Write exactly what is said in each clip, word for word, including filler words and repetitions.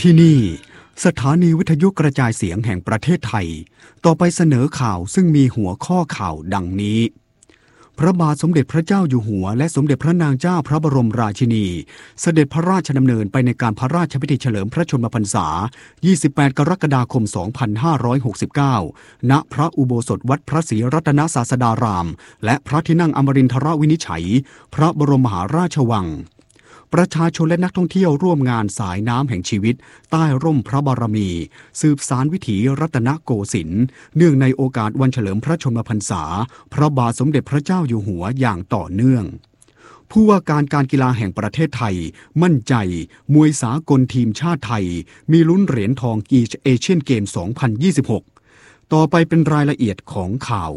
ที่นี่สถานีวิทยุกระจายเสียงแห่งประเทศไทยต่อไปเสนอข่าวซึ่งมีหัวข้อข่าวดังนี้พระบาทสมเด็จพระเจ้าอยู่หัวและสมเด็จพระนางเจ้าพระบรมราชินีเสด็จพระราชดำเนินไปในการพระราชพิธีเฉลิมพระชนมพรรษายี่สิบแปดกรกฎาคมสองพันห้าร้อยหกสิบเก้าณพระอุโบสถวัดพระศรีรัตนศาสดารามและพระที่นั่งอมรินทรวินิจฉัยพระบรมมหาราชวังประชาชนและนักท่องเที่ยวร่วมงานสายน้ำแห่งชีวิตใต้ร่มพระบารมีสืบสานวิถีรัตนโกสินทร์เนื่องในโอกาสวันเฉลิมพระชนมพรรษาพระบาทสมเด็จพระเจ้าอยู่หัวอย่างต่อเนื่องผู้ว่าการการกีฬาแห่งประเทศไทยมั่นใจมวยสากลทีมชาติไทยมีลุ้นเหรียญทองเอเชียนเกมสองพันยี่สิบหกต่อไปเป็นรายละเอียดของข่าว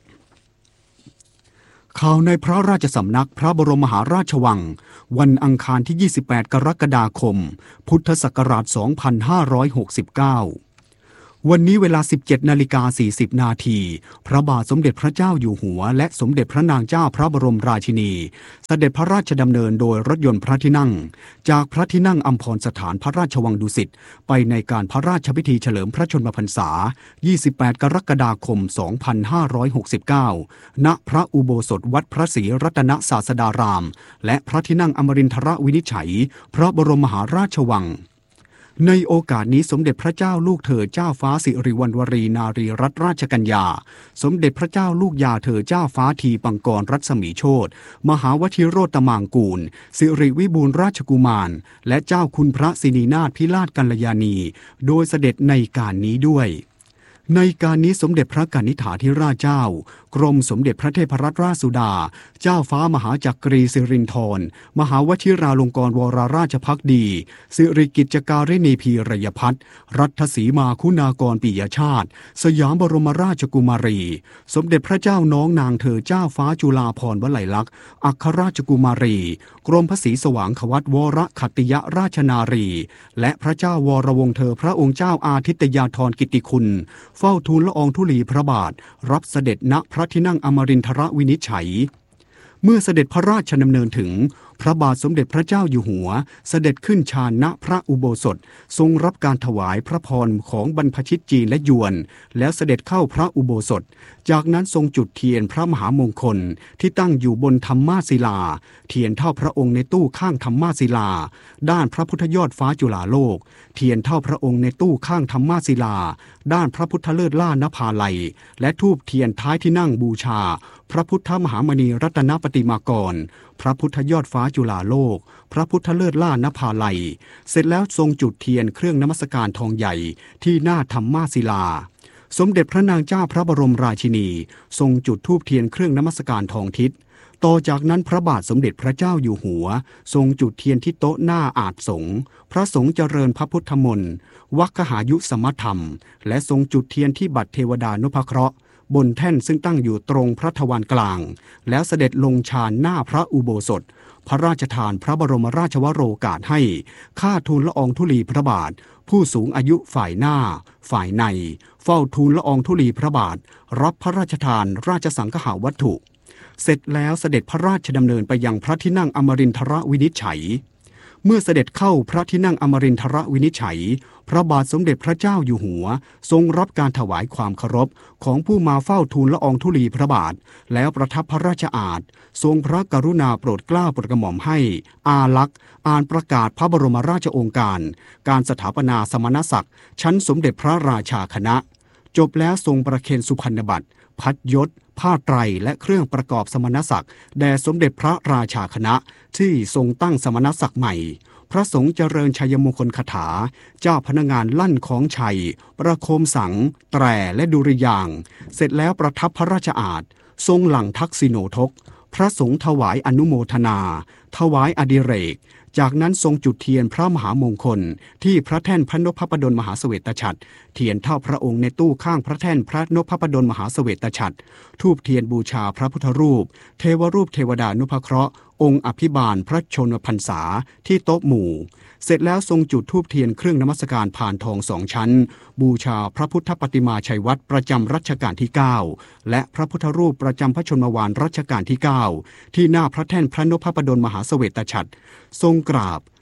ข่าวในพระราชสำนักพระบรมมหาราชวังวันอังคารที่ยี่สิบแปดกรกฎาคมพุทธศักราชสองพันห้าร้อยหกสิบเก้าวันนี้เวลา สิบเจ็ดนาฬิกาสี่สิบนาทีพระบาทสมเด็จพระเจ้าอยู่หัวและสมเด็จพระนางเจ้าพระบรมราชินีเสด็จพระราชดำเนินโดยรถยนต์พระที่นั่งจากพระที่นั่งอัมพรสถานพระราชวังดุสิตไปในการพระราชพิธีเฉลิมพระชนมพรรษายี่สิบแปดกรกฎาคมสองพันห้าร้อยหกสิบเก้าณพระอุโบสถวัดพระศรีรัตนศาสดารามและพระที่นั่งอมรินทรวินิจฉัยพระบรมมหาราชวังในโอกาสนี้สมเด็จพระเจ้าลูกเธอเจ้าฟ้าสิริวัณวรีนารีรัตนราชกัญญาสมเด็จพระเจ้าลูกยาเธอเจ้าฟ้าทีปังกรรัศมีโชติมหาวชิโรตมางกูลสิริวิบูลย์ราชกุมารและเจ้าคุณพระสินีนาถพิราชกัลยาณีโดยเสด็จในการนี้ด้วยในการนี้สมเด็จพระกนิษฐาธิราชเจ้ากรมสมเด็จพระเทพรัตนราชสุดาเจ้าฟ้ามหาจักรีสิรินธรมหาวชิราลงกรณ์วรราชภักดีสิริกิจจการิณีพีรยพัฒน์รัฐสีมาคุณากรปิยชาติสยามบรมราชกุมารีสมเด็จพระเจ้าน้องนางเธอเจ้าฟ้าจุฬาภรณ์วลัยลักษณ์อัครราชกุมารีกรมพระศรีสว่างขวัตวรขัตติยราชนารีและพระเจ้าวรวงศ์เธอพระองค์เจ้าอาทิตยาธรกิตติคุณเฝ้าทูลละอองธุลีพระบาทรับเสด็จณพระที่นั่งอมรินทรวินิจฉัยเมื่อเสด็จพระราชดำเนินถึงพระบาทสมเด็จพระเจ้าอยู่หัวเสด็จขึ้นฌานณพระอุโบสถทรงรับการถวายพระพรของบรรพชิตจีนและยวนแล้วเสด็จเข้าพระอุโบสถจากนั้นทรงจุดเทียนพระมหามงคลที่ตั้งอยู่บนธรรมาศิลาเทียนเท่าพระองค์ในตู้ข้างธรรมาศิลาด้านพระพุทธยอดฟ้าจุฬาโลกเทียนเท่าพระองค์ในตู้ข้างธรรมาศิลาด้านพระพุทธเลิศล่านภาลัยและธูปเทียนท้ายที่นั่งบูชาพระพุทธมหามณีรัตนปฏิมากรพระพุทธยอดฟ้าจุฬาโลกพระพุทธเลิศล่านภาลัยเสร็จแล้วทรงจุดเทียนเครื่องนมัสการทองใหญ่ที่หน้าธรรมาศิลาสมเด็จพระนางเจ้าพระบรมราชินีทรงจุดธูปเทียนเครื่องนมัสการทองทิศต่อจากนั้นพระบาทสมเด็จพระเจ้าอยู่หัวทรงจุดเทียนที่โต๊ะหน้าอาจสงฆ์พระสงฆ์เจริญพระพุทธมนต์วัคหายุสมธรรมและทรงจุดเทียนที่บัตรเทวดานุภเคราะห์บนแท่นซึ่งตั้งอยู่ตรงพระทวารกลางแล้วเสด็จลงฌานหน้าพระอุโบสถพระราชทานพระบรมราชวโรกาสให้ข้าทูลละอองธุลีพระบาทผู้สูงอายุฝ่ายหน้าฝ่ายในเฝ้าทูลละอองธุลีพระบาทรับพระราชทานราชสังฆาวัตถุเสร็จแล้วเสด็จพระราชดำเนินไปยังพระที่นั่งอมรินทรวินิจฉัยเมื่อเสด็จเข้าพระที่นั่งอมรินทรวินิจฉัยพระบาทสมเด็จพระเจ้าอยู่หัวทรงรับการถวายความเคารพของผู้มาเฝ้าทูลละอองธุลีพระบาทแล้วประทับพระราชอาณทรงพระกรุณาโปรดเกล้าโปรดกระหม่อมให้อาลักษณ์อ่านประกาศพระบรมราชโองการการสถาปนาสมณศักดิ์ชั้นสมเด็จพระราชาคณะจบแล้วทรงประเคนสุพรรณบัตรพัดยศผ้าไตรและเครื่องประกอบสมณศักดิ์แด่สมเด็จพระราชาคณะที่ทรงตั้งสมณศักดิ์ใหม่พระสงฆ์เจริญชัยมงคลคาถาเจ้าพนักงานลั่นของชัยประโคมสังแตรและดุริยางค์เสร็จแล้วประทับพระราชอาณทรงหลั่งทักษิโนทกพระสงฆ์ถวายอนุโมทนาถวายอดิเรกจากนั้นทรงจุดเทียนพระมหามงคลที่พระแท่นพระนพพดลมหาเสวตฉัตรเทียนเท่าพระองค์ในตู้ข้างพระแท่นพระนพพดลมหาเสวตฉัตรธูปเทียนบูชาพระพุทธรูปเทวรูปเทวดานุภเคราะห์องค์อภิบาลพระชนมพรรษาที่โต๊ะหมู่เสร็จแล้วทรงจุดธูปเทียนเครื่องนมัสการผ่านทองสองชั้นบูชาพระพุทธปฏิมาชัยวัดประจำรัชกาลที่เก้าและพระพุทธรูปประจำพระชนมวาลรัชกาลที่เก้าที่หน้าพระแท่นพระนพพดลมหาเสวตฉัตรทรงกราบ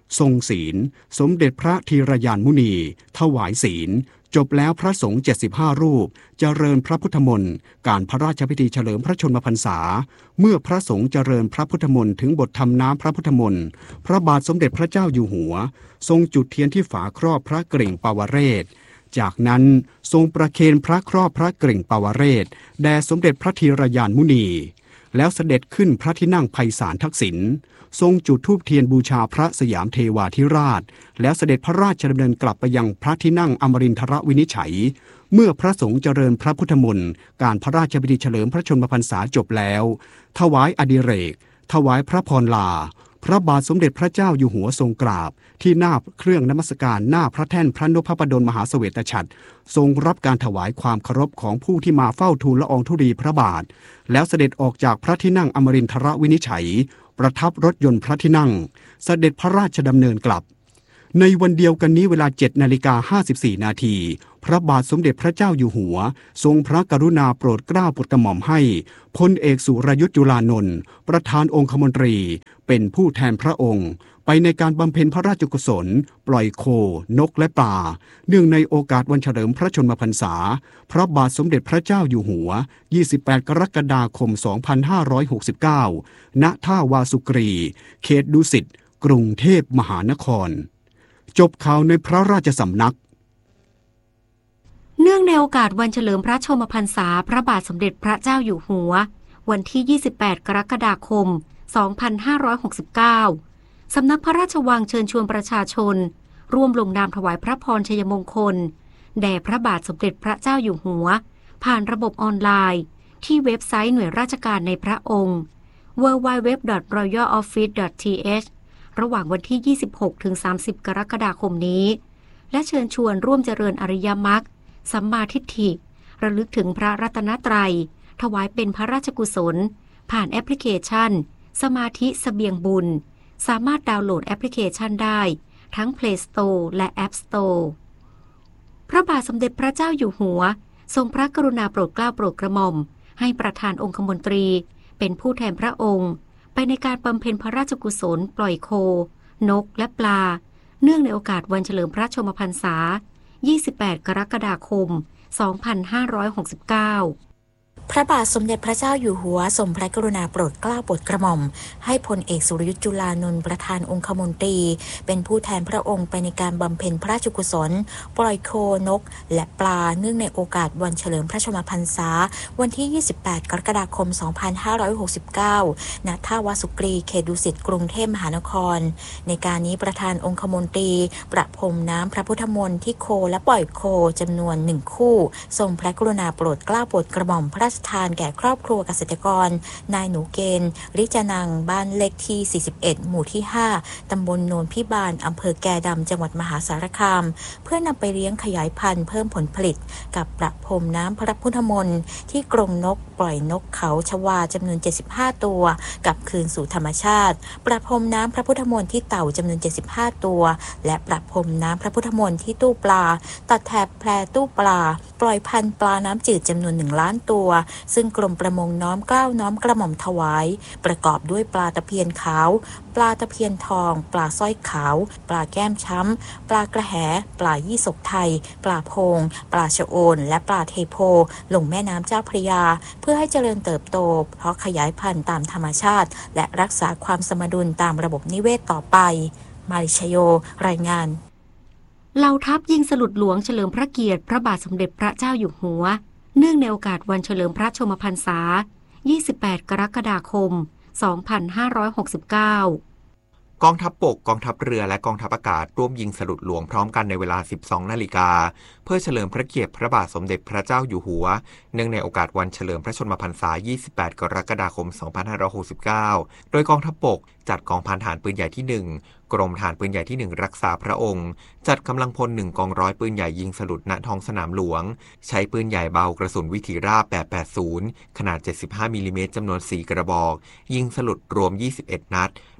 ทรงศีลสมเด็จพระธีรยานมุนีถวายศีลจบแล้วพระสงฆ์เจ็ดสิบห้ารูปเจริญพระพุทธมนต์การพระราชพิธีเฉลิมพระชนมพรรษาเมื่อพระสงฆ์เจริญพระพุทธมนต์ถึงบททำน้ำพระพุทธมนต์พระบาทสมเด็จพระเจ้าอยู่หัวทรงจุดเทียนที่ฝาครอบพระกริ่งปวเรศจากนั้นทรงประเคนพระครอบพระกริ่งปวเรศแด่สมเด็จพระธีรยานมุนีแล้วเสด็จขึ้นพระที่นั่งไพศาลทักษิณทรงจุดธูปเทียนบูชาพระสยามเทวาธิราชแล้วเสด็จพระราชดำเนินกลับไปยังพระที่นั่งอมรินทรวินิจฉัยเมื่อพระสงฆ์เจริญพระพุทธมนต์การพระราชพิธีเฉลิมพระชนมพรรษาจบแล้วถวายอดิเรกถวายพระพรลาพระบาทสมเด็จพระเจ้าอยู่หัวทรงกราบที่หน้าเครื่องนมัสการหน้าพระแท่นพระนพดลมหาเสวตฉัตรทรงรับการถวายความเคารพของผู้ที่มาเฝ้าทูลละอองธุลีพระบาทแล้วเสด็จออกจากพระที่นั่งอมรินทรวินิจฉัยประทับรถยนต์พระที่นั่งเสด็จพระราชดำเนินกลับในวันเดียวกันนี้เวลาเจ็ดนาฬิกาห้าสิบสี่นาทีพระบาทสมเด็จพระเจ้าอยู่หัวทรงพระกรุณาโปรดเกล้าโปรดกระหม่อมให้พลเอกสุรยุทธจุลานนท์ประธานองคมนตรีเป็นผู้แทนพระองค์ไปในการบำเพ็ญพระราชกุศลปล่อยโคนกและปลาเนื่องในโอกาสวันเฉลิมพระชนมพรรษาพระบาทสมเด็จพระเจ้าอยู่หัวยี่สิบแปดกรกฎาคมสองพันห้าร้อยหกสิบเก้าณท่าวาสุกรีเขตดุสิตกรุงเทพมหานครจบข่าวในพระราชสำนักเนื่องในโอกาสวันเฉลิมพระชนมพรรษาพระบาทสมเด็จพระเจ้าอยู่หัววันที่ยี่สิบแปดกรกฎาคมสองพันห้าร้อยหกสิบเก้าสำนักพระราชวังเชิญชวนประชาชนร่วมลงนามถวายพระพรชัยมงคลแด่พระบาทสมเด็จพระเจ้าอยู่หัวผ่านระบบออนไลน์ที่เว็บไซต์หน่วยราชการในพระองค์ ดับเบิลยู ดับเบิลยู ดับเบิลยู ดอท รอยัล ออฟฟิศ ดอท ที เอช ระหว่างวันที่ ยี่สิบหกถึงสามสิบ กรกฎาคมนี้และเชิญชวนร่วมเจริญอริยมรรคสัมมาทิฏฐิระลึกถึงพระรัตนตรัยถวายเป็นพระราชกุศลผ่านแอปพลิเคชันสมาธิเสบียงบุญสามารถดาวน์โหลดแอปพลิเคชันได้ทั้ง Play Store และ App Store พระบาทสมเด็จพระเจ้าอยู่หัวทรงพระกรุณาโปรดเกล้าโปรดกระหม่อมให้ประธานองคมนตรีเป็นผู้แทนพระองค์ไปในการบำเพ็ญพระราชกุศลปล่อยโคนกและปลาเนื่องในโอกาสวันเฉลิมพระชนมพรรษายี่สิบแปดกรกฎาคมสองพันห้าร้อยหกสิบเก้าพระบาทสมเด็จพระเจ้าอยู่หัวทรงพระกรุณาโปรดเกล้าโปรดกระหม่อมให้พลเอกสุรยุทธจุลานนท์ประธานองคมนตรีเป็นผู้แทนพระองค์ไปในการบำเพ็ญพระราชกุศลปล่อยโคนกและปลาเนื่องในโอกาสวันเฉลิมพระชนมพรรษาวันที่ยี่สิบแปดกรกฎาคมสองพันห้าร้อยหกสิบเก้าณท่าวาสุกรีเขตดุสิตกรุงเทพมหานครในการนี้ประธานองคมนตรีประพรมน้ำพระพุทธมนต์ที่โคและปล่อยโคจำนวนหนึ่งคู่ทรงพระกรุณาโปรดเกล้าโปรดกระหม่อมพระราชทานแก่ครอบครัวเกษตรกรนายหนูเกณฑ์ริจนังบ้านเลขที่สี่สิบเอ็ดหมู่ที่ห้าตำบลโนนพิบาลอำเภอแกดำจังหวัดมหาสารคามเพื่อนำไปเลี้ยงขยายพันธุ์เพิ่มผลผลิตกับประพรมน้ำพระพุทธมนต์ที่กรงนกปล่อยนกเขาชวาจำนวนเจ็ดสิบห้าตัวกลับคืนสู่ธรรมชาติประพรมน้ำพระพุทธมนต์ที่เต่าจำนวนเจ็ดสิบห้าตัวและประพรมน้ำพระพุทธมนต์ที่ตู้ปลาตัดแถบแพรตู้ปลาปล่อยพันธุ์ปลาน้ำจืดจำนวนหนึ่งล้านตัวซึ่งกรมประมงน้อมเกล้าน้อมกระหม่อมถวายประกอบด้วยปลาตะเพียนขาวปลาตะเพียนทองปลาสร้อยขาวปลาแก้มช้ำปลากระแหปลายี่สกไทยปลาโพงปลาชะโอนและปลาเทโพลงแม่น้ำเจ้าพระยาเพื่อให้เจริญเติบโตเพราะขยายพันธุ์ตามธรรมชาติและรักษาความสมดุลตามระบบนิเวศต่อไปมาริชโยรายงานเหล่าทัพยิงสลุดหลวงเฉลิมพระเกียรติพระบาทสมเด็จพระเจ้าอยู่หัวเนื่องในโอกาสวันเฉลิมพระชนมพรรษายี่สิบแปดกรกฎาคมสองพันห้าร้อยหกสิบเก้ากองทัพบกกองทัพเรือและกองทัพอากาศร่วมยิงสลุดหลวงพร้อมกันในเวลา สิบสองนาฬิกาเพื่อเฉลิมพระเกียรติพระบาทสมเด็จพระเจ้าอยู่หัวเนื่องในโอกาสวันเฉลิมพระชนมพรรษายี่สิบแปดกรกฎาคมสองพันห้าร้อยหกสิบเก้าโดยกองทัพบกจัดกองพันฐานปืนใหญ่ที่หนึ่งกรมฐานปืนใหญ่ที่หนึ่งรักษาพระองค์จัดกำลังพลหนึ่งกองร้อยปืนใหญ่ยิงสลุดณท้องสนามหลวงใช้ปืนใหญ่เบากระสุนวิถีราบแปดแปดศูนย์ขนาดเจ็ดสิบห้ามิลลิเมตรจำนวนสี่กระบอกยิงสลุดรวมยี่สิบเอ็ดนัด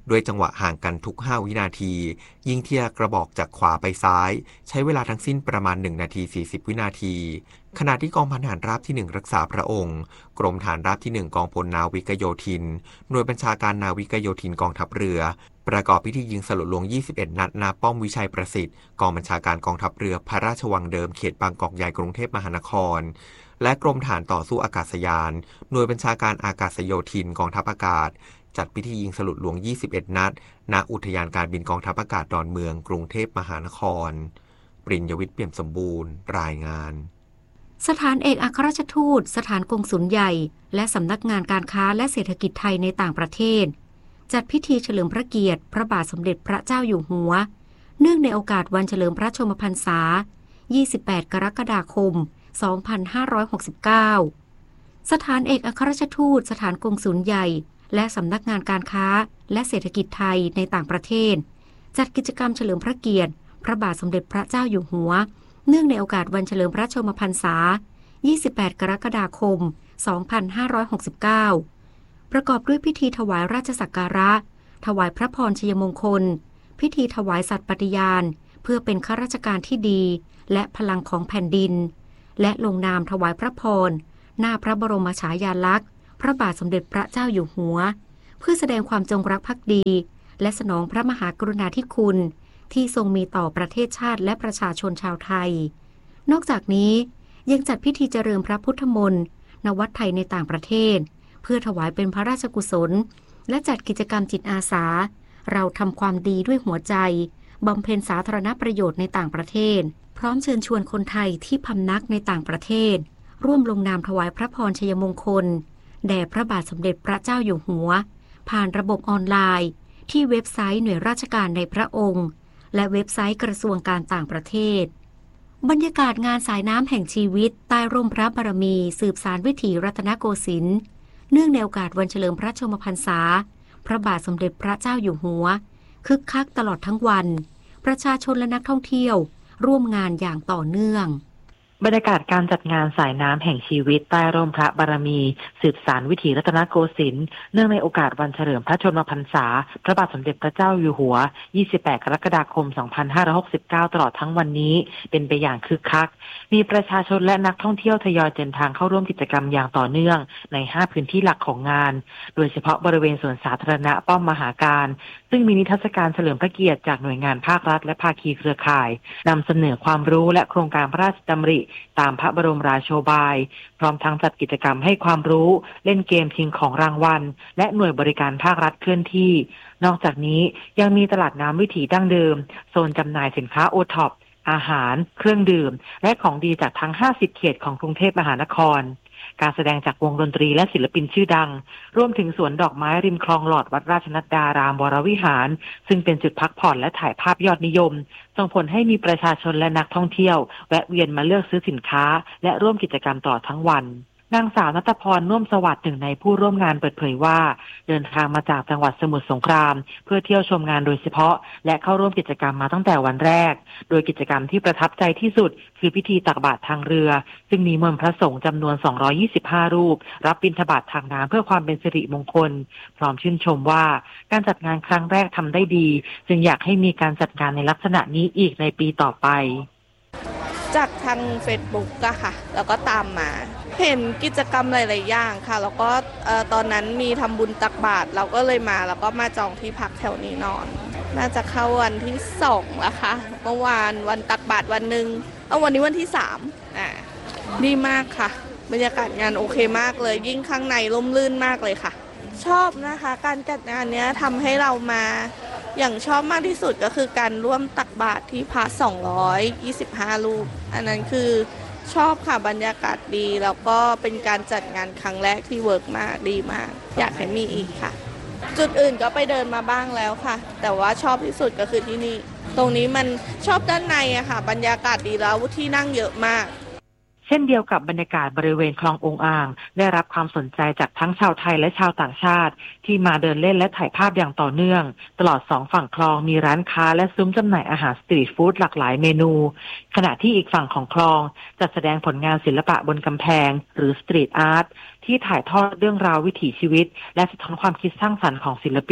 ด้วยจังหวะห่างกันทุกห้าวินาทียิงทีละกระบอกจากขวาไปซ้ายใช้เวลาทั้งสิ้นประมาณหนึ่งนาทีสี่สิบวินาทีขณะที่กองพันทหารราบที่หนึ่งรักษาพระองค์กรมฐานราบที่หนึ่งกองพลนาวิกโยธินหน่วยบัญชาการนาวิกโยธินกองทัพเรือประกอบพิธียิงสลุดลวงยี่สิบเอ็ดนัดณป้อมวิชัยประสิทธิ์กองบัญชาการกองทัพเรือพระราชวังเดิมเขตบางกอกใหญ่กรุงเทพมหานครและกรมฐานต่อสู้อากาศยานหน่วยบัญชาการอากาศโยธินกองทัพอากาศจัดพิธียิงสลุดลวงยี่สิบเอ็ดนัดณอุทยานการบินกองทัพอากาศดอนเมืองกรุงเทพมหานครปริญญวิทย์เปี่ยมสมบูรณ์รายงานสถานเอกอัครราชทูตสถานกงสุลใหญ่และสำนักงานการค้าและเศรษฐกิจไทยในต่างประเทศจัดพิธีเฉลิมพระเกียรติพระบาทสมเด็จพระเจ้าอยู่หัวเนื่องในโอกาสวันเฉลิมพระชนมพรรษายี่สิบแปดกรกฎาคมสองพันห้าร้อยหกสิบเก้าสถานเอกอัครราชทูตสถานกงสุลใหญ่และสำนักงานการค้าและเศรษฐกิจไทยในต่างประเทศจัดกิจกรรมเฉลิมพระเกียรติพระบาทสมเด็จพระเจ้าอยู่หัวเนื่องในโอกาสวันเฉลิมพระชนมพรรษายี่สิบแปดกรกฎาคมสองพันห้าร้อยหกสิบเก้าประกอบด้วยพิธีถวายราชสักการะถวายพระพรชัยมงคลพิธีถวายสัตย์ปฏิญาณเพื่อเป็นข้าราชการที่ดีและพลังของแผ่นดินและลงนามถวายพระพรหน้าพระบรมฉายาลักษณ์พระบาทสมเด็จพระเจ้าอยู่หัวเพื่อแสดงความจงรักภักดีและสนองพระมหากรุณาธิคุณที่ทรงมีต่อประเทศชาติและประชาชนชาวไทยนอกจากนี้ยังจัดพิธีเจริญพระพุทธมนต์ณวัดไทยในต่างประเทศเพื่อถวายเป็นพระราชกุศลและจัดกิจกรรมจิตอาสาเราทำความดีด้วยหัวใจบำเพ็ญสาธารณประโยชน์ในต่างประเทศพร้อมเชิญชวนคนไทยที่พำนักในต่างประเทศร่วมลงนามถวายพระพรชัยมงคลแด่พระบาทสมเด็จพระเจ้าอยู่หัวผ่านระบบออนไลน์ที่เว็บไซต์หน่วยราชการในพระองค์และเว็บไซต์กระทรวงการต่างประเทศบรรยากาศงานสายน้ำแห่งชีวิตใต้ร่มพระบารมีสืบสานวิถีรัตนโกสินทร์เนื่องในโอกาสวันเฉลิมพระชนมพรรษาพระบาทสมเด็จพระเจ้าอยู่หัวคึกคักตลอดทั้งวันประชาชนและนักท่องเที่ยวร่วมงานอย่างต่อเนื่องบรรยากาศการจัดงานสายน้ำแห่งชีวิตใต้ร่มพระบารมีสืบสานวิถีรัตนโกสินทร์เนื่องในโอกาสวันเฉลิมพระชนมพรรษาพระบาทสมเด็จพระเจ้าอยู่หัวยี่สิบแปดกรกฎาคมสองพันห้าร้อยหกสิบเก้าตลอดทั้งวันนี้เป็นไปอย่างคึกคักมีประชาชนและนักท่องเที่ยวทยอยเดินทางเข้าร่วมกิจกรรมอย่างต่อเนื่องในห้าพื้นที่หลักของงานโดยเฉพาะบริเวณสวนสาธารณะป้อมมหาการซึ่งมีนิทรรศการเฉลิมพระเกียรติจากหน่วยงานภาครัฐและภาคีเครือข่ายนำเสนอความรู้และโครงการพระราชดำริตามพระบรมราโชบายพร้อมทั้งจัดกิจกรรมให้ความรู้เล่นเกมชิงของรางวัลและหน่วยบริการภาครัฐเคลื่อนที่นอกจากนี้ยังมีตลาดน้ำวิถีดั้งเดิมโซนจำหน่ายสินค้าโอท็อปอาหารเครื่องดื่มและของดีจากทั้งห้าสิบเขตของกรุงเทพมหานครการแสดงจากวงดนตรีและศิลปินชื่อดังรวมถึงสวนดอกไม้ริมคลองหลอดวัดราชนัดดารามวรวิหารซึ่งเป็นจุดพักผ่อนและถ่ายภาพยอดนิยมส่งผลให้มีประชาชนและนักท่องเที่ยวแวะเวียนมาเลือกซื้อสินค้าและร่วมกิจกรรมตลอดทั้งวันนางสาวณัฐพรน่วมสวัสดิ์หนึ่งในผู้ร่วมงานเปิดเผยว่าเดินทางมาจากจังหวัดสมุทรสงครามเพื่อเที่ยวชมงานโดยเฉพาะและเข้าร่วมกิจกรรมมาตั้งแต่วันแรกโดยกิจกรรมที่ประทับใจที่สุดคือพิธีตักบาตรทางเรือซึ่งมีมวลพระสงฆ์จำนวนสองร้อยยี่สิบห้ารูปรับบิณฑบาตทางน้ำเพื่อความเป็นสิริมงคลพร้อมชื่นชมว่าการจัดงานครั้งแรกทำได้ดีจึงอยากให้มีการจัดงานในลักษณะนี้อีกในปีต่อไปจากทาง Facebook อะค่ะแล้วก็ตามมาเห็นกิจกรรมหลายๆอย่างค่ะแล้วก็ตอนนั้นมีทำบุญตักบาตรเราก็เลยมาแล้วก็มาจองที่พักแถวนี้นอนน่าจะเข้าวันที่สองแล้วค่ะเมื่อวานวันตักบาตรวันหนึ่งเอาวันนี้วันที่สามอ่าดีมากค่ะบรรยากาศงานโอเคมากเลยยิ่งข้างในร่มรื่นมากเลยค่ะชอบนะคะการจัดงานนี้ทำให้เรามาอย่างชอบมากที่สุดก็คือการร่วมตักบาตรที่พระสองร้อยยี่สิบห้ารูปอันนั้นคือชอบค่ะบรรยากาศดีแล้วก็เป็นการจัดงานครั้งแรกที่เวิร์กมากดีมากอยากให้มีอีกค่ะจุดอื่นก็ไปเดินมาบ้างแล้วค่ะแต่ว่าชอบที่สุดก็คือที่นี่ตรงนี้มันชอบด้านในอะค่ะบรรยากาศดีแล้วที่นั่งเยอะมากเช่นเดียวกับบรรยากาศบริเวณคลององอ่างได้รับความสนใจจากทั้งชาวไทยและชาวต่างชาติที่มาเดินเล่นและถ่ายภาพอย่างต่อเนื่องตลอดสองฝั่งคลองมีร้านค้าและซุ้มจำหน่ายอาหารสตรีทฟู้ดหลากหลายเมนูขณะที่อีกฝั่งของคลองจัดแสดงผลงานศิลปะบนกำแพงหรือสตรีทอาร์ตที่ถ่ายทอดเรื่องราววิถีชีวิตและสะท้อนความคิดสร้างสรรค์ของศิลปิน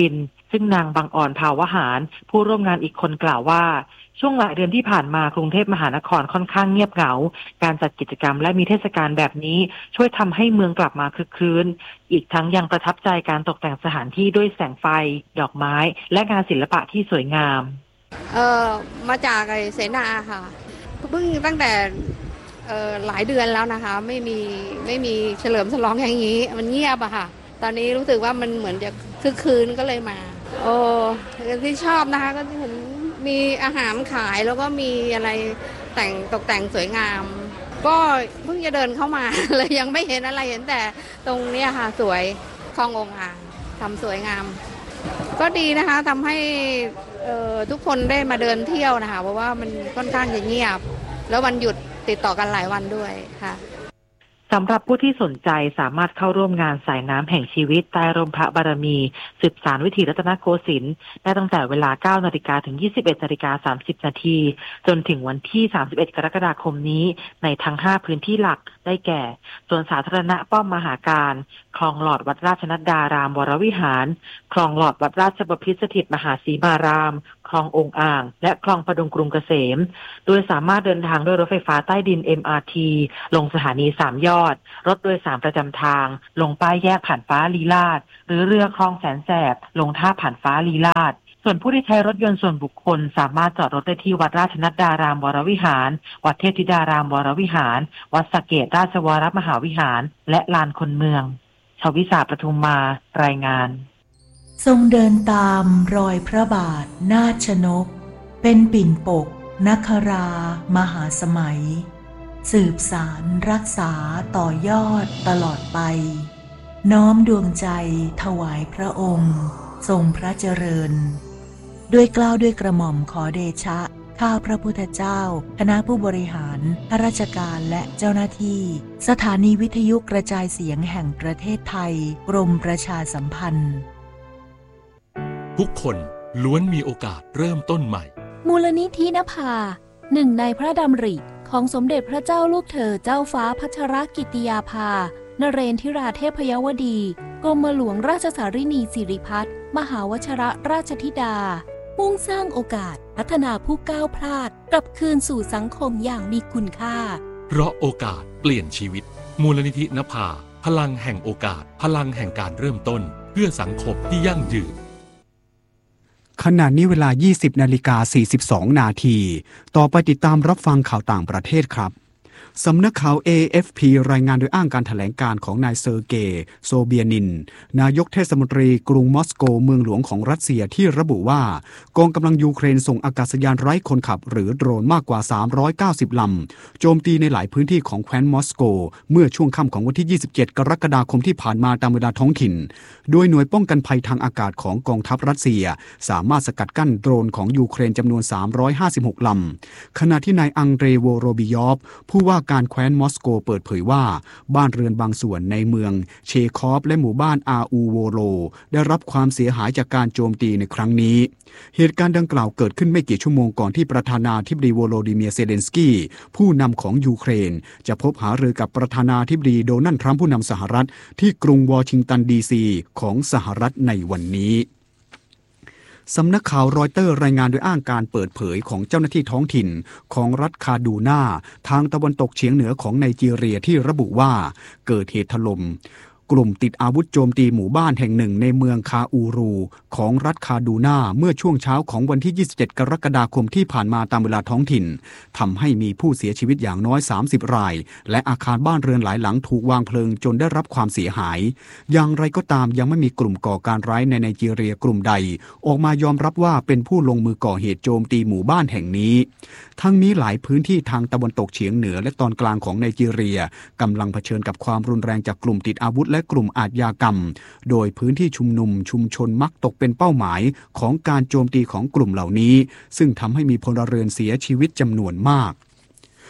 ซึ่งนางบังอ่อนภาวหารผู้ร่วมงานอีกคนกล่าวว่าช่วงหลายเดือนที่ผ่านมากรุงเทพมหานครค่อนข้างเงียบเหงาการจัดกิจกรรมและมีเทศกาลแบบนี้ช่วยทำให้เมืองกลับมาคึกคืนอีกทั้งยังประทับใจการตกแต่งสถานที่ด้วยแสงไฟดอกไม้และงานศิลปะที่สวยงามเออมาจากไอเสนาค่ะเพิ่งตั้งแต่เออหลายเดือนแล้วนะคะไม่มีไม่มีเฉลิมฉลองอย่างนี้มันเงียบอะค่ะตอนนี้รู้สึกว่ามันเหมือนจะคึกคืนก็เลยมาโอ้ที่ชอบนะคะก็เห็นมีอาหารขายแล้วก็มีอะไรแต่งตกแต่งสวยงามก็เพิ่งจะเดินเข้ามาเลยยังไม่เห็นอะไรเห็นแต่ตรงนี้ค่ะสวยคลององอ่างทำสวยงามก็ดีนะคะทำให้ทุกคนได้มาเดินเที่ยวนะคะเพราะว่ามันค่อนข้างจะเงียบแล้ววันหยุดติดต่อกันหลายวันด้วยค่ะสำหรับผู้ที่สนใจสามารถเข้าร่วมงานสายน้ำแห่งชีวิตใต้ร่มพระบารมีสืบสานวิถีรัตนโกสินทร์ได้ตั้งแต่เวลา เก้านาฬิกา ถึง ยี่สิบเอ็ดนาฬิกาสามสิบนาทีจนถึงวันที่ สามสิบเอ็ดกรกฎาคมนี้ในทั้งห้าพื้นที่หลักได้แก่สวนสาธารณะป้อมมหาการคลองหลอดวัดราชนัดดารามวรวิหารคลองหลอดวัดราชบพิตรสถิตมหาสีมารามคลององอ่างและคลองพดุงกรุงเกษมโดยสามารถเดินทางด้วยรถไฟฟ้าใต้ดิน เอ็ม อาร์ ที ลงสถานีสามยอดรถโดยสารประจำทางลงป้ายแยกผ่านฟ้าลีลาศหรือเรือคลองแสนแสบลงท่าผ่านฟ้าลีลาศส่วนผู้ที่ใช้รถยนต์ส่วนบุคคลสามารถจอดรถได้ที่วัดราชนัดดารามวรวิหารวัดเทพธิดารามวรวิหารวัดสะเกษราชวรมหาวิหารและลานคนเมืองชวิสาปทุมมารายงานทรงเดินตามรอยพระบาทนาชนกเป็นปิ่นปกนครามหาสมัยสืบสารรักษาต่อยอดตลอดไปน้อมดวงใจถวายพระองค์ทรงพระเจริญด้วยเกล้าด้วยกระหม่อมขอเดชะข้าพระพุทธเจ้าคณะผู้บริหารข้าราชการและเจ้าหน้าที่สถานีวิทยุกระจายเสียงแห่งประเทศไทยกรมประชาสัมพันธ์ทุกคนล้วนมีโอกาสเริ่มต้นใหม่มูลนิธินภาหนึ่งในพระดำริของสมเด็จพระเจ้าลูกเธอเจ้าฟ้าพัชรกิติยาภานเรนทิราเทพยวดีกรมหลวงราชสารินีสิริพัฒน์มหาวชิรราชธิดามุ่งสร้างโอกาสพัฒนาผู้ก้าวพลาดกลับคืนสู่สังคมอย่างมีคุณค่าเพราะโอกาสเปลี่ยนชีวิตมูลนิธินภาพลังแห่งโอกาสพลังแห่งการเริ่มต้นเพื่อสังคมที่ยั่งยืนขณะนี้เวลา ยี่สิบนาฬิกาสี่สิบสองนาทีต่อไปติดตามรับฟังข่าวต่างประเทศครับสำนักข่าว เอ เอฟ พี รายงานโดยอ้างการแถลงการของนายเซอร์เกย์โซเบียนินนายกเทศมนตรีกรุงมอสโกเมืองหลวงของรัสเซียที่ระบุว่ากองกำลังยูเครนส่งอากาศยานไร้คนขับหรือโดรนมากกว่าสามร้อยเก้าสิบลำโจมตีในหลายพื้นที่ของแคว้นมอสโกเมื่อช่วงค่ำของวันที่ยี่สิบเจ็ดกรกฎาคมที่ผ่านมาตามเวลาท้องถิ่นโดยหน่วยป้องกันภัยทางอากาศของกองทัพรัสเซียสามารถสกัดกั้นโดรนของยูเครนจำนวนสามร้อยห้าสิบหกลำขณะที่นายอังเดรโวโรบิยอฟผู้ว่าการแคว้นมอสโกเปิดเผยว่าบ้านเรือนบางส่วนในเมืองเชคอฟและหมู่บ้านอาอูโวโลได้รับความเสียหายจากการโจมตีในครั้งนี้เหตุการณ์ดังกล่าวเกิดขึ้นไม่กี่ชั่วโมงก่อนที่ประธานาธิบดีโวโลดิเมียร์เซเลนสกี้ผู้นำของยูเครนจะพบหารือกับประธานาธิบดีโดนัลด์ทรัมป์ผู้นำสหรัฐที่กรุงวอชิงตันดีซีของสหรัฐในวันนี้สำนักข่าวรอยเตอร์รายงานโดยอ้างการเปิดเผยของเจ้าหน้าที่ท้องถิ่นของรัฐคาดูนาทางตะวันตกเฉียงเหนือของไนจีเรียที่ระบุว่าเกิดเหตุถล่มกลุ่มติดอาวุธโจมตีหมู่บ้านแห่งหนึ่งในเมืองคาอูรูของรัฐคาดูนาเมื่อช่วงเช้าของวันที่ยี่สิบเจ็ดกรกฎาคมที่ผ่านมาตามเวลาท้องถิ่นทำให้มีผู้เสียชีวิตอย่างน้อยสามสิบรายและอาคารบ้านเรือนหลายหลังถูกวางเพลิงจนได้รับความเสียหายอย่างไรก็ตามยังไม่มีกลุ่มก่อการร้ายในไนจีเรียกลุ่มใดออกมายอมรับว่าเป็นผู้ลงมือก่อเหตุโจมตีหมู่บ้านแห่งนี้ทั้งนี้หลายพื้นที่ทางตะวันตกเฉียงเหนือและตอนกลางของไนจีเรียกำลังเผชิญกับความรุนแรงจากกลุ่มติดอาวุธและกลุ่มอาชญากรรมโดยพื้นที่ชุมนุมชุมชนมักตกเป็นเป้าหมายของการโจมตีของกลุ่มเหล่านี้ซึ่งทำให้มีพลเรือนเสียชีวิตจำนวนมาก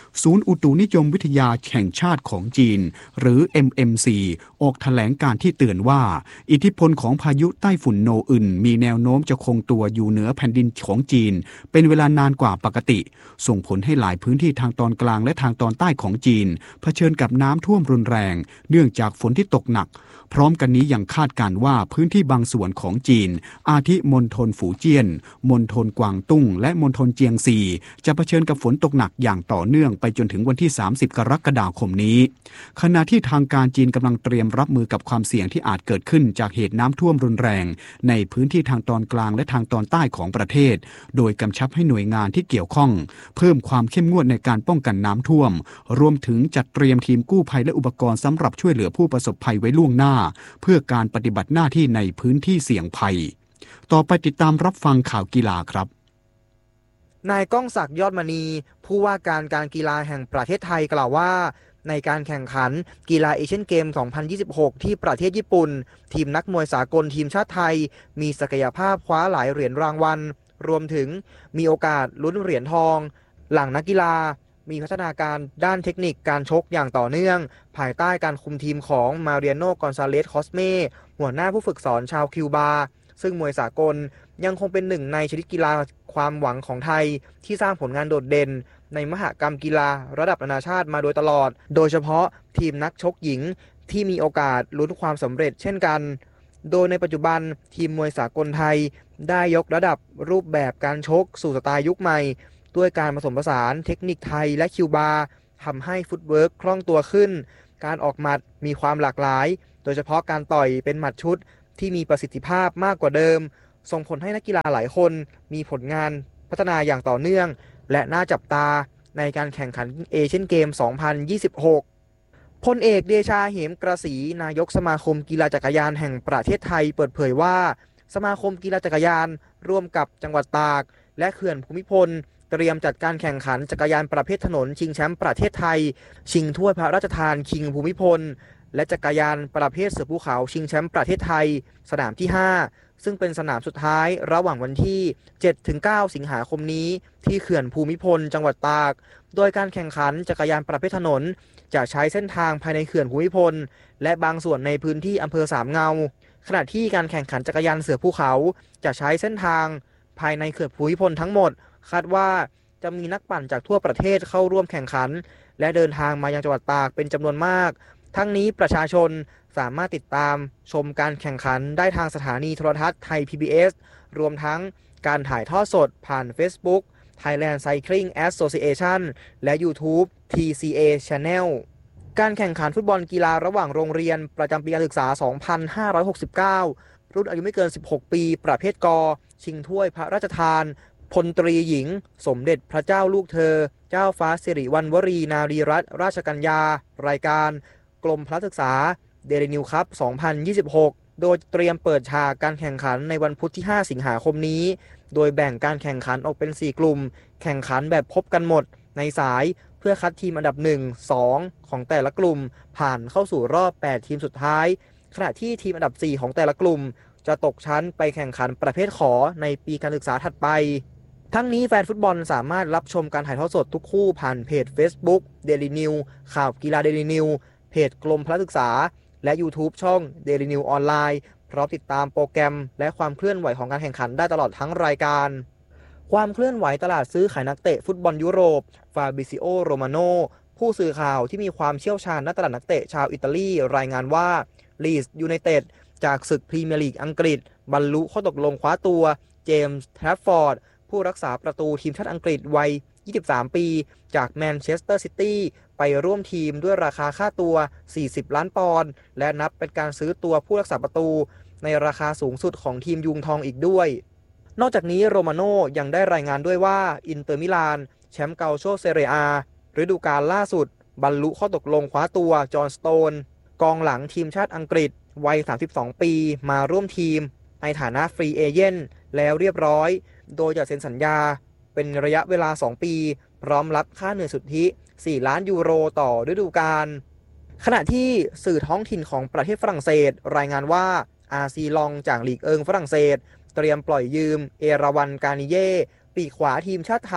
ศูนย์อุตุนิยมวิทยาแห่งชาติของจีนหรือ เอ็ม เอ็ม ซี ออกแถลงการที่เตือนว่าอิทธิพลของพายุใต้ฝุ่นโนอึนมีแนวโน้มจะคงตัวอยู่เหนือแผ่นดินของจีนเป็นเวลานานกว่าปกติส่งผลให้หลายพื้นที่ทางตอนกลางและทางตอนใต้ของจีนเผชิญกับน้ำท่วมรุนแรงเนื่องจากฝนที่ตกหนักพร้อมกันนี้ยังคาดการณ์ว่าพื้นที่บางส่วนของจีนอาทิมณฑลฝูเจี้ยนมณฑลกวางตุ้งและมณฑลเจียงซีจะเผชิญกับฝนตกหนักอย่างต่อเนื่องไปจนถึงวันที่สามสิบกรกฎาคมนี้ขณะที่ทางการจีนกำลังเตรียมรับมือกับความเสี่ยงที่อาจเกิดขึ้นจากเหตุน้ำท่วมรุนแรงในพื้นที่ทางตอนกลางและทางตอนใต้ของประเทศโดยกำชับให้หน่วยงานที่เกี่ยวข้องเพิ่มความเข้มงวดในการป้องกันน้ำท่วมรวมถึงจัดเตรียมทีมกู้ภัยและอุปกรณ์สำหรับช่วยเหลือผู้ประสบภัยไว้ล่วงหน้าเพื่อการปฏิบัติหน้าที่ในพื้นที่เสี่ยงภัยต่อไปติดตามรับฟังข่าวกีฬาครับนายก้องศักดิ์ยอดมณีผู้ว่าการการกีฬาแห่งประเทศไทยกล่าวว่าในการแข่งขันกีฬาเอเชียนเกม สองพันยี่สิบหก ที่ประเทศญี่ปุ่นทีมนักมวยสากลทีมชาติไทยมีศักยภาพคว้าหลายเหรียญรางวัลรวมถึงมีโอกาสลุ้นเหรียญทองหลังนักกีฬามีพัฒนาการด้านเทคนิคการชกอย่างต่อเนื่องภายใต้การคุมทีมของมาเรียโน กอนซาเลส คอสเมหัวหน้าผู้ฝึกสอนชาวคิวบาซึ่งมวยสากลยังคงเป็นหนึ่งในชนิดกีฬาความหวังของไทยที่สร้างผลงานโดดเด่นในมหกรรมกีฬาระดับนานาชาติมาโดยตลอดโดยเฉพาะทีมนักชกหญิงที่มีโอกาสลุ้นความสำเร็จเช่นกันโดยในปัจจุบันทีมมวยสากลไทยได้ยกระดับรูปแบบการชกสู่สไตล์ยุคใหม่ด้วยการผสมผสานเทคนิคไทยและคิวบาทำให้ฟุตเวิร์กคล่องตัวขึ้นการออกหมัดมีความหลากหลายโดยเฉพาะการต่อยเป็นหมัดชุดที่มีประสิทธิภาพมากกว่าเดิมส่งผลให้นักกีฬาหลายคนมีผลงานพัฒนาอย่างต่อเนื่องและน่าจับตาในการแข่งขันเอเชียนเกม สองพันยี่สิบหก พลเอกเดชาเหมกระสีนายกสมาคมกีฬาจักรยานแห่งประเทศไทยเปิดเผยว่าสมาคมกีฬาจักรยานร่วมกับจังหวัดตากและเขื่อนภูมิพลเตรียมจัดการแข่งขันจักรยานประเภทถนนชิงแชมป์ประเทศไทยชิงถ้วยพระราชทานคิงภูมิพลและจักรยานประเภทเสือภูเขาชิงแชมป์ประเทศไทยสนามที่ห้าซึ่งเป็นสนามสุดท้ายระหว่างวันที่ เจ็ดถึงเก้า สิงหาคมนี้ที่เขื่อนภูมิพลจังหวัดตากโดยการแข่งขันจักรยานประเภทถนนจะใช้เส้นทางภายในเขื่อนภูมิพลและบางส่วนในพื้นที่อำเภอสามเงาขณะที่การแข่งขันจักรยานเสือภูเขาจะใช้เส้นทางภายในเขื่อนภูมิพลทั้งหมดคาดว่าจะมีนักปั่นจากทั่วประเทศเข้าร่วมแข่งขันและเดินทางมายังจังหวัดตากเป็นจำนวนมากทั้งนี้ประชาชนสามารถติดตามชมการแข่งขันได้ทางสถานีโทรทัศน์ไทย พี บี เอส รวมทั้งการถ่ายทอดสดผ่าน Facebook Thailand Cycling Association และ YouTube ที ซี เอ Channel การแข่งขันฟุตบอลกีฬาระหว่างโรงเรียนประจำปีการศึกษา สองพันห้าร้อยหกสิบเก้า รุ่นอายุไม่เกิน สิบหก ปีประเภทกชิงถ้วยพระราชทานพลตรีหญิงสมเด็จพระเจ้าลูกเธอเจ้าฟ้าสิริวัณวรีนารีรัตนราชกัญญารายการกรมพระศึกษาเดลินิวคัพ สองพันยี่สิบหก โดยเตรียมเปิดฉากการแข่งขันในวันพุธที่ ห้า สิงหาคมนี้โดยแบ่งการแข่งขันออกเป็น สี่ กลุ่มแข่งขันแบบพบกันหมดในสายเพื่อคัดทีมอันดับ หนึ่ง สอง ของแต่ละกลุ่มผ่านเข้าสู่รอบ แปด ทีมสุดท้ายขณะที่ทีมอันดับ สี่ ของแต่ละกลุ่มจะตกชั้นไปแข่งขันประเภทขอในปีการศึกษาถัดไปทั้งนี้แฟนฟุตบอลสามารถรับชมการถ่ายทอดสดทุกคู่ผ่านเพจ Facebook Daily News ข่าวกีฬา Daily News เพจกรมพระศึกษาและ YouTube ช่อง Daily News ออนไลน์พร้อมติดตามโปรแกรมและความเคลื่อนไหวของการแข่งขันได้ตลอดทั้งรายการความเคลื่อนไหวตลาดซื้อขายนักเตะฟุตบอลยุโรปฟาบิซิโอโรมาโนผู้สื่อข่าวที่มีความเชี่ยวชาญด้านตลาดนักเตะชาวอิตาลีรายงานว่าลีดส์ยูไนเต็ดจากศึกพรีเมียร์ลีกอังกฤษบรรลุข้อตกลงคว้าตัวเจมส์แทรฟฟอร์ดผู้รักษาประตูทีมชาติอังกฤษวัยยี่สิบสามปีจากแมนเชสเตอร์ซิตี้ไปร่วมทีมด้วยราคาค่าตัวสี่สิบล้านปอนด์และนับเป็นการซื้อตัวผู้รักษาประตูในราคาสูงสุดของทีมยุงทองอีกด้วยนอกจากนี้โรมาโน่ยังได้รายงานด้วยว่าอินเตอร์มิลานแชมป์เกาโชเซเรียอาฤดูกาลล่าสุดบรรลุข้อตกลงคว้าตัวจอห์นสโตนกองหลังทีมชาติอังกฤษวัยสามสิบสองปีมาร่วมทีมในฐานะฟรีเอเจนต์แล้วเรียบร้อยโดยจะเซ็นสัญญาเป็นระยะเวลาสองปีพร้อมรับค่าเหนื่อยสุทธิสี่ล้านยูโรต่อฤดูกาลขณะที่สื่อท้องถิ่นของประเทศฝรั่งเศสรายงานว่าอาซีลองจากลีกเอิงฝรั่งเศสเตรียมปล่อยยืมเอราวันกานิเย่ปีกขวาทีมชาติไทย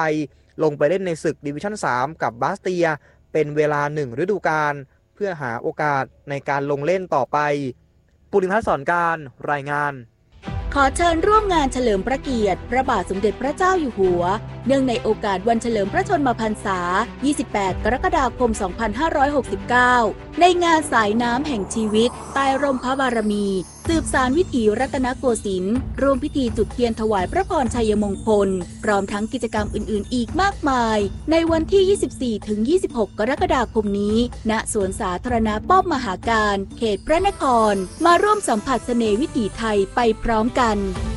ลงไปเล่นในศึกดิวิชั่นสามกับบาสเตียเป็นเวลาหนึ่งฤดูกาลเพื่อหาโอกาสในการลงเล่นต่อไปปุริพัฒน์สอนการรายงานขอเชิญร่วมงานเฉลิมพระเกียรติพระบาทสมเด็จพระเจ้าอยู่หัวเนื่องในโอกาสวันเฉลิมพระชนมพรรษา ยี่สิบแปด กรกฎาคม สองพันห้าร้อยหกสิบเก้า ในงานสายน้ำแห่งชีวิตใต้ร่มพระบารมีสืบสานวิถีรัตนโกสินทร์ร่วมพิธีจุดเทียนถวายพระพรชัยมงคลพร้อมทั้งกิจกรรมอื่นๆอีกมากมายในวันที่ ยี่สิบสี่ถึงยี่สิบหก กรกฎาคมนี้ณสวนสาธารณะป้อมมหาการเขตพระนครมาร่วมสัมผัสเสน่ห์วิถีไทยไปพร้อมกัน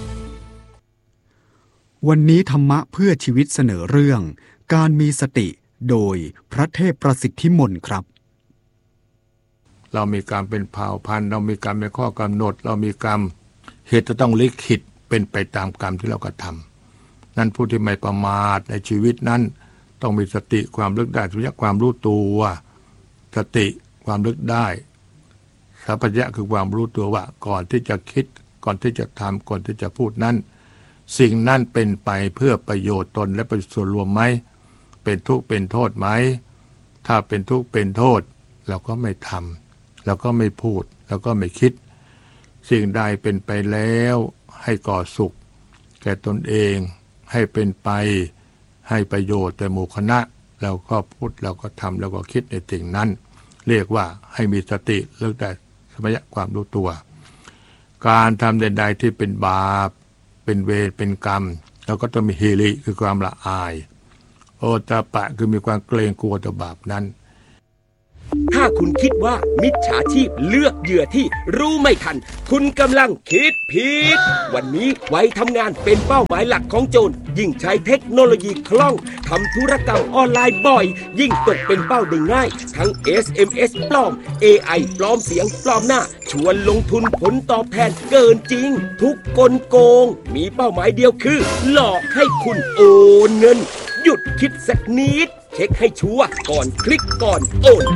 วันนี้ธรรมะเพื่อชีวิตเสนอเรื่องการมีสติโดยพระเทพประสิทธิมนต์ครับเรามีกรรมเป็นเผ่าพันธุ์เรามีกรรมเป็นข้อกำหนดเรามีกรรมเหตุจะต้องลิขิตเป็นไปตามกรรมที่เรากระทำนั่นผู้ที่ไม่ประมาทในชีวิตนั้นต้องมีสติความลึกได้สัมปชัญญะความรู้ตัวสติความลึกได้สัมปชัญญะคือความรู้ตัวว่าก่อนที่จะคิดก่อนที่จะทำก่อนที่จะพูดนั้นสิ่งนั้นเป็นไปเพื่อประโยชน์ตนและประโยชน์ส่วนรวมไหมเป็นทุกข์เป็นโทษไหมถ้าเป็นทุกข์เป็นโทษเราก็ไม่ทำเราก็ไม่พูดเราก็ไม่คิดสิ่งใดเป็นไปแล้วให้ก่อสุขแก่ตนเองให้เป็นไปให้ประโยชน์แก่หมู่คณะเราก็พูดเราก็ทำเราก็คิดในสิ่งนั้นเรียกว่าให้มีสติเลิกได้สัมปชัญญะความรู้ตัวการทำใดๆที่เป็นบาปเป็นเวรเป็นกรรมเราก็ต้องมีฮีริคือความละอายโอตปะคือมีความเกรงกลัวต่อบาปนั้นถ้าคุณคิดว่ามิจฉาชีพเลือกเหยื่อที่รู้ไม่ทันคุณกำลังคิดผิดวันนี้วัยทำงานเป็นเป้าหมายหลักของโจรยิ่งใช้เทคโนโลยีคล่องทำธุรกรรมออนไลน์บ่อยยิ่งตกเป็นเป้าได้ง่ายทั้ง เอส เอ็ม เอส ปลอม เอ ไอ ปลอมเสียงปลอมหน้าชวนลงทุนผลตอบแทนเกินจริงทุกกลโกงมีเป้าหมายเดียวคือหลอกให้คุณโอนเงินหยุดคิดสักนิดเช็คให้ชัวร์ก่อนคลิกก่อนโอน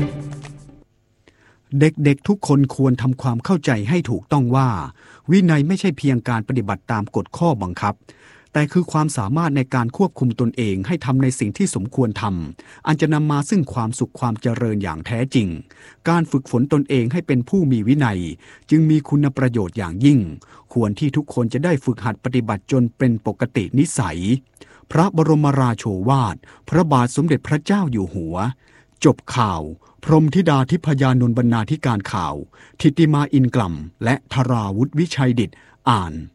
เด็กๆทุกคนควรทำความเข้าใจให้ถูกต้องว่าวินัยไม่ใช่เพียงการปฏิบัติตามกฎข้อบังคับแต่คือความสามารถในการควบคุมตนเองให้ทำในสิ่งที่สมควรทำอันจะนำมาซึ่งความสุขความเจริญอย่างแท้จริงการฝึกฝนตนเองให้เป็นผู้มีวินัยจึงมีคุณประโยชน์อย่างยิ่งควรที่ทุกคนจะได้ฝึกหัดปฏิบัติจนเป็นปกตินิสัยพระบรมราโชวาทพระบาทสมเด็จพระเจ้าอยู่หัวจบข่าวพรหมธิดาทิพยานนท์บรรณาธิการข่าวทิติมาอินกล่ำและธราวุฒิวิชัยดิษฐ์อ่าน